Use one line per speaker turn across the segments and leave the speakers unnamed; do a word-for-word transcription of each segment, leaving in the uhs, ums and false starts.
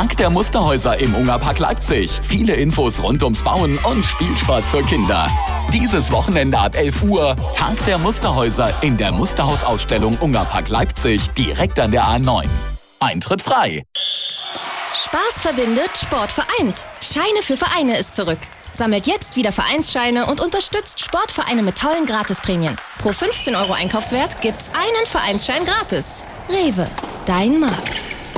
Tag der Musterhäuser im Ungerpark Leipzig. Viele Infos rund ums Bauen und Spielspaß für Kinder. Dieses Wochenende ab elf Uhr, Tag der Musterhäuser in der Musterhausausstellung Ungerpark Leipzig, direkt an der A neun. Eintritt frei.
Spaß verbindet, Sport vereint. Scheine für Vereine ist zurück. Sammelt jetzt wieder Vereinsscheine und unterstützt Sportvereine mit tollen Gratisprämien. Pro fünfzehn Euro Einkaufswert gibt's einen Vereinsschein gratis. Rewe, dein Markt.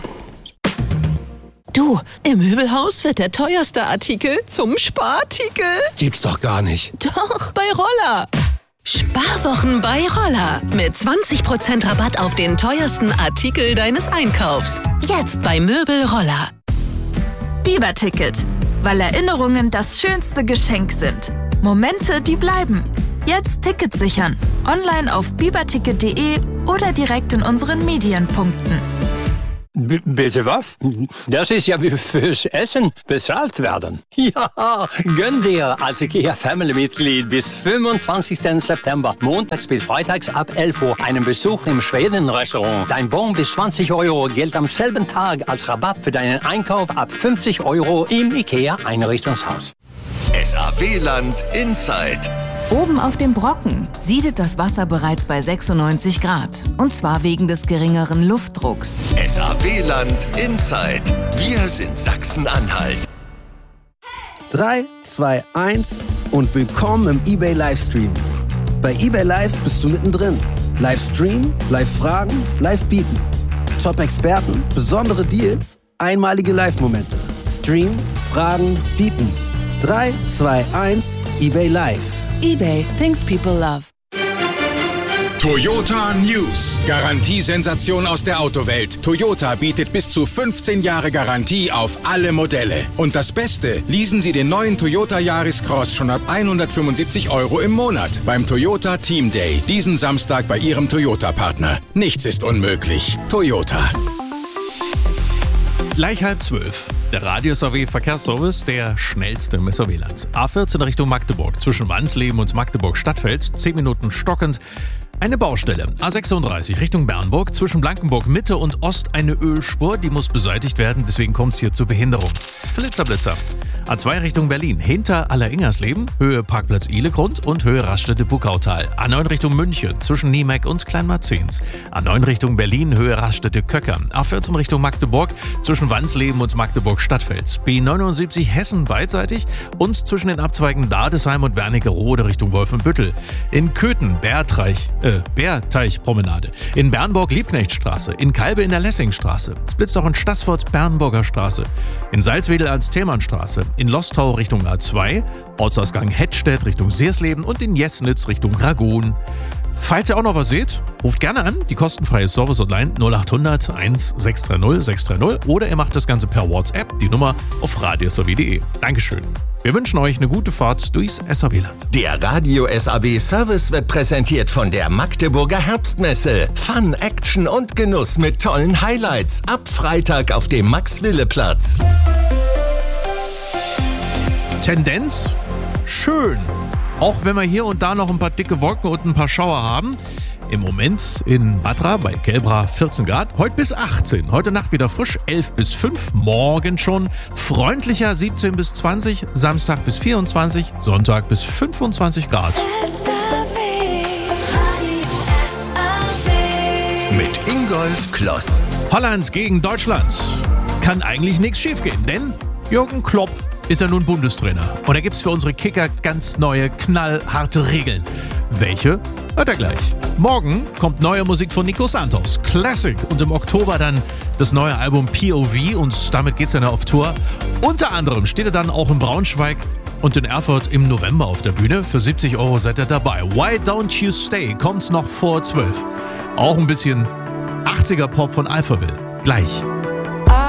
Du, im Möbelhaus wird der teuerste Artikel zum Sparartikel.
Gibt's doch gar nicht.
Doch, bei Roller. Sparwochen bei Roller. Mit zwanzig Prozent Rabatt auf den teuersten Artikel deines Einkaufs. Jetzt bei Möbel Roller.
Biber-Ticket. Weil Erinnerungen das schönste Geschenk sind. Momente, die bleiben. Jetzt Ticket sichern. Online auf biberticket punkt de oder direkt in unseren Medienpunkten.
B- bitte was? Das ist ja wie fürs Essen bezahlt werden. Ja, gönn dir als IKEA-Family-Mitglied bis fünfundzwanzigsten September, montags bis freitags ab elf Uhr, einen Besuch im Schweden-Restaurant. Dein Bon bis zwanzig Euro gilt am selben Tag als Rabatt für deinen Einkauf ab fünfzig Euro im IKEA-Einrichtungshaus.
S A W-Land Inside.
Oben auf dem Brocken siedet das Wasser bereits bei sechsundneunzig Grad. Und zwar wegen des geringeren Luftdrucks.
S A W-Land Inside. Wir sind Sachsen-Anhalt.
drei, zwei, eins und willkommen im eBay Livestream. Bei eBay Live bist du mittendrin. Livestream, Live-Fragen, Live-Bieten. Top-Experten, besondere Deals, einmalige Live-Momente. Stream, Fragen, Bieten. drei, zwei, eins, eBay Live.
eBay, things people love.
Toyota News. Garantiesensation aus der Autowelt. Toyota bietet bis zu fünfzehn Jahre Garantie auf alle Modelle. Und das Beste, leasen Sie den neuen Toyota Yaris Cross schon ab hundertfünfundsiebzig Euro im Monat beim Toyota Team Day. Diesen Samstag bei Ihrem Toyota-Partner. Nichts ist unmöglich. Toyota.
Gleich halb zwölf. Der Radio-S A W-Verkehrsservice, der schnellste im S A W-Land. A vierzehn Richtung Magdeburg, zwischen Wansleben und Magdeburg-Stadtfeld, zehn Minuten stockend. Eine Baustelle. A sechsunddreißig Richtung Bernburg, zwischen Blankenburg Mitte und Ost eine Ölspur, die muss beseitigt werden, deswegen kommt es hier zur Behinderung. Flitzer-Blitzer. A zwei Richtung Berlin, hinter Alleringersleben, Höhe Parkplatz Ihlegrund und Höhe Raststätte-Buckautal. A neun Richtung München, zwischen Niemeck und Kleinmarzens. A neun Richtung Berlin, Höhe Raststätte-Köcker. A vierzehn Richtung Magdeburg, zwischen Wansleben und Magdeburg-Stadtfeld. B neunundsiebzig Hessen beidseitig und zwischen den Abzweigen Dadesheim und Wernigerode Richtung Wolfenbüttel. In Köthen, Bärteich, äh, Bärteichpromenade. In Bernburg Liebknechtstraße. In Kalbe in der Lessingstraße. Es blitzt auch in Staßfurt Bernburger Straße. In Salzwedel als Thälmannstraße. In Lostau Richtung A zwei, Ortsausgang Hettstedt Richtung Seersleben und in Jesnitz Richtung Ragon. Falls ihr auch noch was seht, ruft gerne an, die kostenfreie Service-Hotline null acht hundert eins sechs drei null sechs drei null oder ihr macht das Ganze per WhatsApp, die Nummer auf radios punkt de. Dankeschön. Wir wünschen euch eine gute Fahrt durchs S A W-Land.
Der Radio-S A W-Service wird präsentiert von der Magdeburger Herbstmesse. Fun, Action und Genuss mit tollen Highlights. Ab Freitag auf dem Max-Wille-Platz.
Tendenz schön. Auch wenn wir hier und da noch ein paar dicke Wolken und ein paar Schauer haben. Im Moment in Batra bei Kelbra vierzehn Grad. Heute bis achtzehn. Heute Nacht wieder frisch elf bis fünf. Morgen schon freundlicher siebzehn bis zwanzig. Samstag bis vierundzwanzig. Sonntag bis fünfundzwanzig Grad.
Mit Ingolf Kloss.
Holland gegen Deutschland. Kann eigentlich nichts schiefgehen, denn Jürgen Klopp ist ja nun Bundestrainer. Und da gibt es für unsere Kicker ganz neue, knallharte Regeln. Welche? Hört er gleich. Morgen kommt neue Musik von Nico Santos, Classic. Und im Oktober dann das neue Album P O V und damit geht's dann auf Tour. Unter anderem steht er dann auch in Braunschweig und in Erfurt im November auf der Bühne. Für siebzig Euro seid ihr dabei. Why Don't You Stay kommt noch vor zwölf. Auch ein bisschen achtziger Pop von Alphaville. Gleich.